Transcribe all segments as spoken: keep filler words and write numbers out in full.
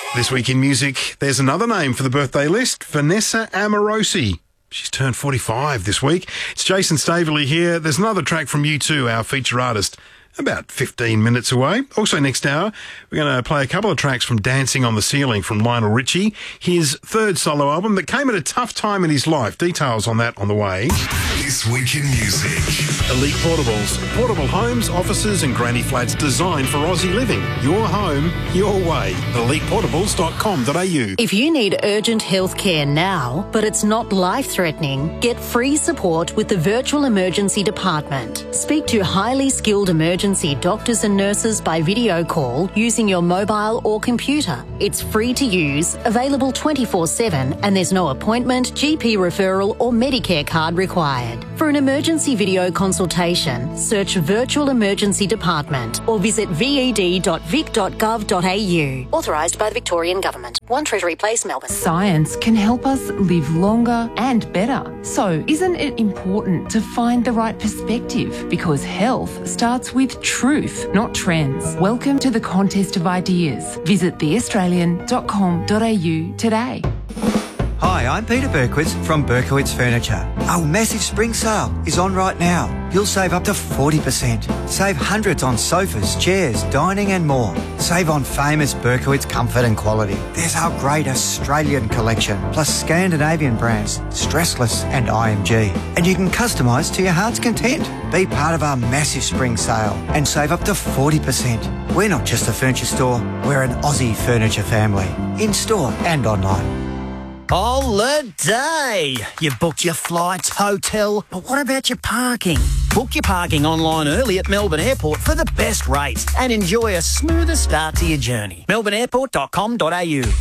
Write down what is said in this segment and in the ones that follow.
This week in music, there's another name for the birthday list, Vanessa Amorosi. She's turned forty-five this week. It's Jason Staveley here. There's another track from U two, our feature artist, about fifteen minutes away. Also next hour, we're going to play a couple of tracks from Dancing on the Ceiling from Lionel Richie, his third solo album that came at a tough time in his life. Details on that on the way. This week in music. Elite Portables. Portable homes, offices and granny flats designed for Aussie living. Your home, your way. elite portables dot com dot a u. If you need urgent health care now, but it's not life-threatening, get free support with the Virtual Emergency Department. Speak to highly skilled emergency doctors and nurses by video call using your mobile or computer. It's free to use, available twenty-four seven, and there's no appointment, G P referral or Medicare card required. For an emergency video consultation, search Virtual Emergency Department or visit v e d dot vic dot gov dot a u. Authorised by the Victorian Government. one Treasury Place, Melbourne. Science can help us live longer and better. So isn't it important to find the right perspective? Because health starts with truth, not trends. Welcome to the Contest of Ideas. Visit the australian dot com dot a u today. Hi, I'm Peter Berkowitz from Berkowitz Furniture. Our massive spring sale is on right now. You'll save up to forty percent. Save hundreds on sofas, chairs, dining and more. Save on famous Berkowitz comfort and quality. There's our great Australian collection, plus Scandinavian brands, Stressless and I M G. And you can customise to your heart's content. Be part of our massive spring sale and save up to forty percent. We're not just a furniture store, we're an Aussie furniture family. In store and online. Holiday! You've booked your flights, hotel, but what about your parking? Book your parking online early at Melbourne Airport for the best rates and enjoy a smoother start to your journey. melbourne airport dot com dot a u.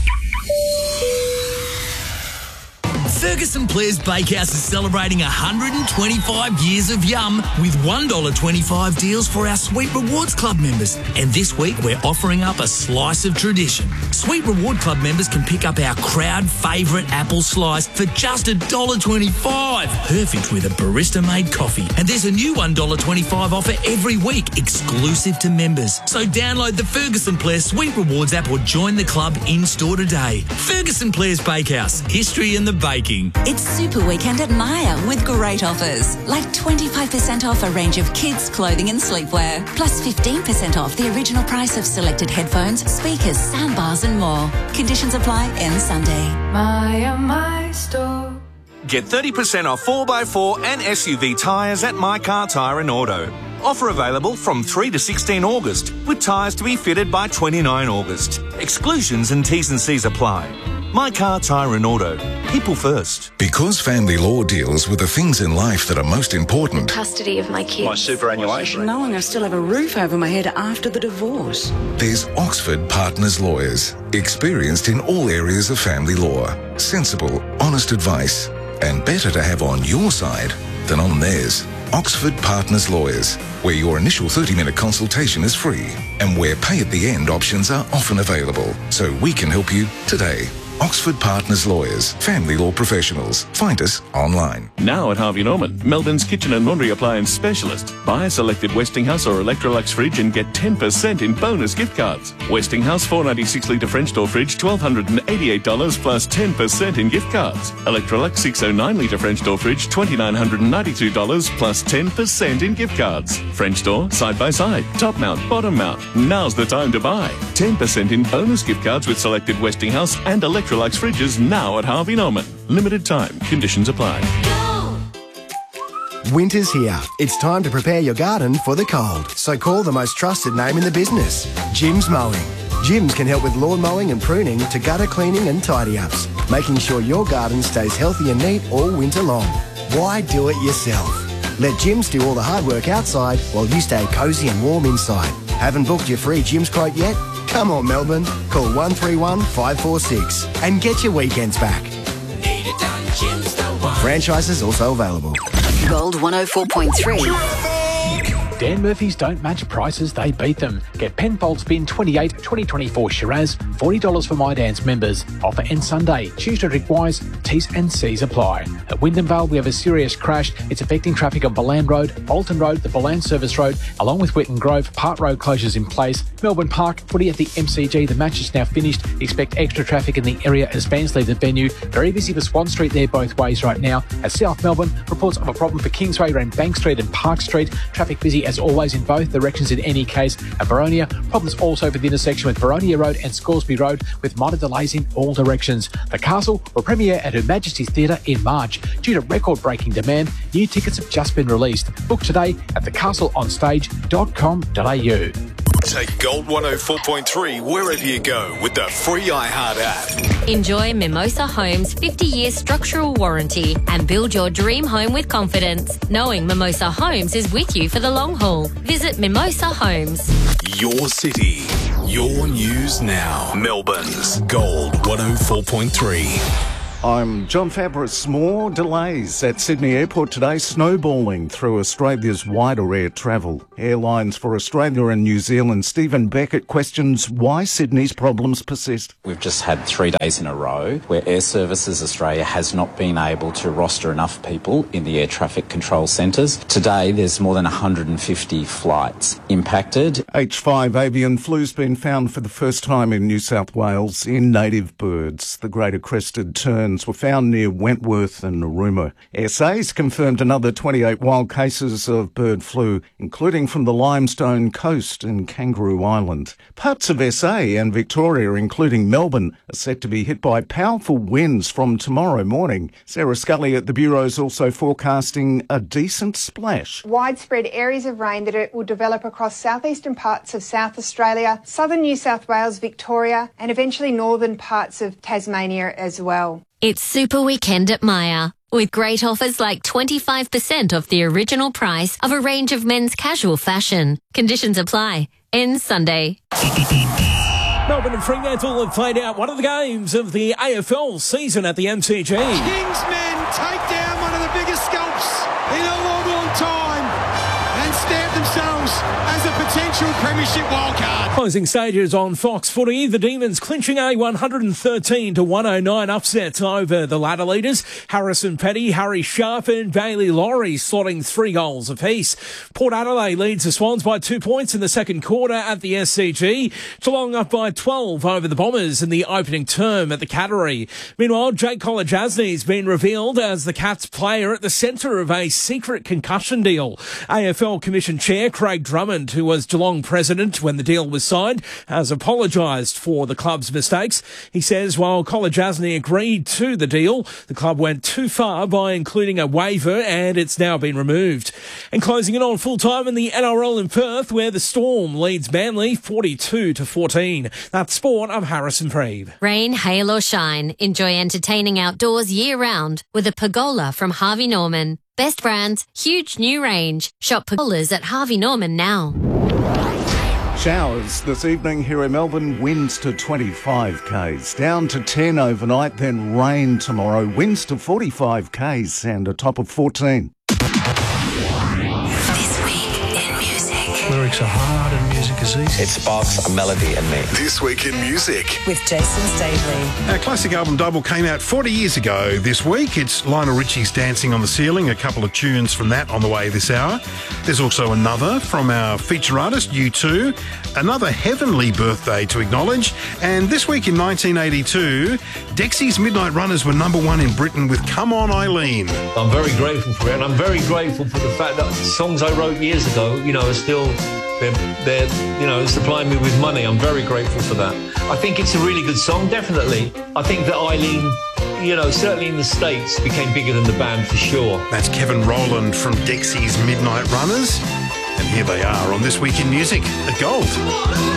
Ferguson Players Bakehouse is celebrating one hundred twenty-five years of yum with one dollar twenty-five deals for our Sweet Rewards Club members. And this week we're offering up a slice of tradition. Sweet Reward Club members can pick up our crowd favourite apple slice for just one dollar twenty-five. Perfect with a barista-made coffee. And there's a new one dollar twenty-five offer every week, exclusive to members. So download the Ferguson Players Sweet Rewards app or join the club in-store today. Ferguson Players Bakehouse. History in the baking. It's Super Weekend at Myer with great offers, like twenty-five percent off a range of kids' clothing and sleepwear, plus fifteen percent off the original price of selected headphones, speakers, soundbars and more. Conditions apply in Sunday. Myer, my store. Get thirty percent off four by four and S U V tyres at My Car Tyre and Auto. Offer available from three to sixteen August, with tyres to be fitted by twenty-nine August. Exclusions and T's and C's apply. My Car Tyre and Auto. People first. Because family law deals with the things in life that are most important. Custody of my kids. My superannuation. Knowing I still have a roof over my head after the divorce. There's Oxford Partners Lawyers. Experienced in all areas of family law. Sensible, honest advice. And better to have on your side than on theirs. Oxford Partners Lawyers, where your initial thirty minute consultation is free and where pay at the end options are often available. So we can help you today. Oxford Partners Lawyers, family law professionals. Find us online. Now at Harvey Norman, Melbourne's kitchen and laundry appliance specialist. Buy a selected Westinghouse or Electrolux fridge and get ten percent in bonus gift cards. Westinghouse four ninety-six litre French door fridge, one thousand two hundred eighty-eight dollars plus ten percent in gift cards. Electrolux six oh nine litre French door fridge, two thousand nine hundred ninety-two dollars plus ten percent in gift cards. French door, side by side, top mount, bottom mount. Now's the time to buy. ten percent in bonus gift cards with selected Westinghouse and Electrolux Electrolux fridges now at Harvey Norman. Limited time. Conditions apply. Winter's here. It's time to prepare your garden for the cold. So call the most trusted name in the business, Jim's Mowing. Jim's can help with lawn mowing and pruning to gutter cleaning and tidy-ups, making sure your garden stays healthy and neat all winter long. Why do it yourself? Let Jim's do all the hard work outside while you stay cosy and warm inside. Haven't booked your free Jim's quote yet? Come on, Melbourne. Call one three one, five four six and get your weekends back. Need it done, Jim's the one. Franchises also available. Gold one oh four point three. Dan Murphy's don't match prices, they beat them. Get Penfolds Bin twenty-eight twenty twenty-four Shiraz, forty dollars for My Dance members. Offer ends Sunday. Choose to drink wise. T's and C's apply. At Wyndham Vale, we have a serious crash. It's affecting traffic on Boland Road, Bolton Road, the Boland Service Road, along with Whitten Grove. Part Road closures in place. Melbourne Park, footy at the M C G. The match is now finished. Expect extra traffic in the area as fans leave the venue. Very busy for Swan Street there both ways right now. At South Melbourne, reports of a problem for Kingsway around Bank Street and Park Street. Traffic busy as always in both directions in any case. At Veronia, problems also for the intersection with Veronia Road and Scoresby Road with minor delays in all directions. The Castle will premiere at Her Majesty's Theatre in March. Due to record-breaking demand, new tickets have just been released. Book today at the castle on stage dot com dot a u. Take Gold one oh four point three wherever you go with the free iHeart app. Enjoy Mimosa Homes' fifty-year structural warranty and build your dream home with confidence, knowing Mimosa Homes is with you for the long haul. Visit Mimosa Homes. Your city, your news now. Melbourne's Gold one oh four point three. I'm John Fabris. More delays at Sydney Airport today, snowballing through Australia's wider air travel. Airlines for Australia and New Zealand. Stephen Beckett questions why Sydney's problems persist. We've just had three days in a row where Air Services Australia has not been able to roster enough people in the air traffic control centres. Today, there's more than one hundred fifty flights impacted. H five avian flu's been found for the first time in New South Wales in native birds. The greater crested tern were found near Wentworth and Narooma. S A's confirmed another twenty-eight wild cases of bird flu, including from the Limestone Coast and Kangaroo Island. Parts of S A and Victoria, including Melbourne, are set to be hit by powerful winds from tomorrow morning. Sarah Scully at the Bureau is also forecasting a decent splash. Widespread areas of rain that it will develop across southeastern parts of South Australia, southern New South Wales, Victoria, and eventually northern parts of Tasmania as well. It's Super Weekend at Myer, with great offers like twenty-five percent off the original price of a range of men's casual fashion. Conditions apply. Ends Sunday. Melbourne and Fremantle have played out one of the games of the A F L season at the M C G. Kingsmen take down one of the biggest scalps in a long, long time and stamp themselves as a potential premiership wildcard. Closing stages on Fox Footy. The Demons clinching a one thirteen to one oh nine upset over the ladder leaders. Harrison Petty, Harry Sharp and Bailey Laurie slotting three goals apiece. Port Adelaide leads the Swans by two points in the second quarter at the S C G. Geelong up by twelve over the Bombers in the opening term at the Cattery. Meanwhile, Jake Kolodjasny's been revealed as the Cats player at the centre of a secret concussion deal. A F L Commission Chair Craig Drummond, who was Geelong president when the deal was signed, has apologised for the club's mistakes. He says while Kolodjasny agreed to the deal, the club went too far by including a waiver and it's now been removed. And closing it on full time in the N R L in Perth, where the Storm leads Manly forty-two to fourteen. That's sport. I'm Harrison Preeve. Rain, hail or shine, enjoy entertaining outdoors year-round with a pergola from Harvey Norman. Best brands, huge new range. Shop pergolas at Harvey Norman now. Showers this evening here in Melbourne, winds to twenty-five kays, down to ten overnight, then rain tomorrow, winds to forty-five kays and a top of fourteen. This week in music. Lyrics are hard and music is easy. It sparks a melody in me. This week in music. With Jason Stavely. Our classic album double came out forty years ago this week. It's Lionel Richie's Dancing on the Ceiling, a couple of tunes from that on the way this hour. There's also another from our feature artist, U two, another heavenly birthday to acknowledge, and this week in nineteen eighty-two, Dexy's Midnight Runners were number one in Britain with Come On Eileen. I'm very grateful for it, and I'm very grateful for the fact that songs I wrote years ago, you know, are still, they're, they're you know, supplying me with money. I'm very grateful for that. I think it's a really good song, definitely. I think that Eileen, you know, certainly in the States, became bigger than the band for sure. That's Kevin Rowland from Dexy's Midnight Runners. And here they are on This Week in Music at Gold.